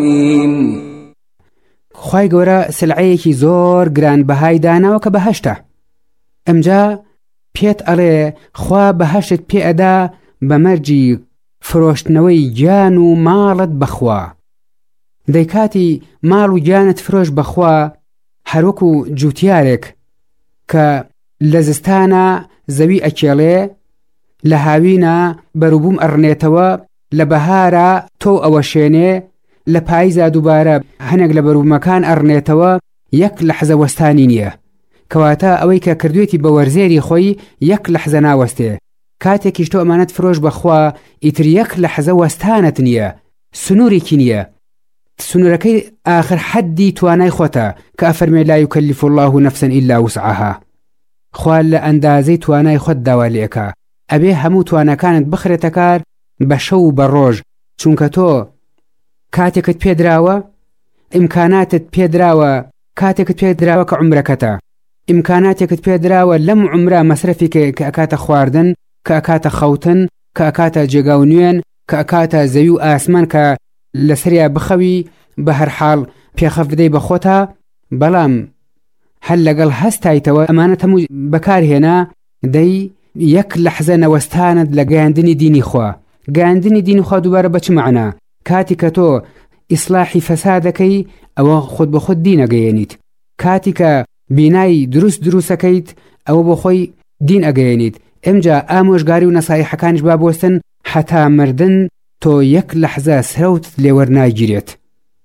خوای گەورە سلعەیەکی زۆر گرانبەهای داناوە کە بەهەشتە. ئەمجا پێت ئەڵێ خوا بەهەشت پێ ئەدا بە مەرجی فرۆشتنەوەی گیان و ماڵت بەخوا. دەی کاتی ماڵ و گیانت فرۆش بەخوا هەروەکو جوتیارێک کە لە زستانە زەوی ئەکێڵێ، لە هاوینە بەروبووم ئەڕنێتەوە، لە بەهارە تۆ ئەوە شوێنێ، لە پاییزا دووبارە هەنێک لە بەروبوومەکان ئەڕنێتەوە، یەک لەحزە وەستانی نییە. کەواتە ئەوەی کە کردوێتی بە وەرزێری خۆی یەک لەحزە ناوەستێ. کاتێکیش تۆ ئەمانەت فرۆش بەخوا ئیتر یەک لەحزە وەستانت نییە، سنوورێکی نییە. سنوورەکەی ئاخر حەدی توانای خۆتە کە ئەفەرمێ لا یوکەلیف الله نەفسا ئیلا وسعها. خوا لە ئەندازەی توانای خۆت داوا لێکە، ئەبێ هەموو توانەکانت بخرێتە کار بە شەو و بە ڕۆژ، چونکە تۆ کاتێکت پێدراوە، ئیمکاناتت پێدراوە، کاتێکت پێدراوە کە عومرەکەتە، ئیمکاناتێکت پێدراوە لەم عومرە مەسرەفی کە ئەکاتە خواردن، کە ئەکاتە خەوتن، کە ئەکاتە جێگا و نوێن، کە ئەکاتە زەوی و ئاسمان کە لەسەریا بخەوی، بە هەر حاڵ پێخەف بدەی بە خۆتا. بەڵام هەر لەگەڵ هەستایتەوە ئەمانەت هەموو بەکارهێنا، دەی یەک لەحزە نەوەستانت لە گەیاندنی دینی خوا. گەیاندنی دینی خوا دووبارە بە چ معنە؟ کاتی کە تۆ ئیسلاحی فەسادەکەی ئەوە خۆت بە خۆت دین ئەگەیەنیت، کاتی کە بینایی دروستەکەیت ئەوە بۆ خۆی دین ئەگەیەنیت. ئەمجا ئامۆژگاری و نەسایحەکانیش با بوەستن، حتا مردن تۆ یەک لەحزە سرەوت لێوەرناگیرێت.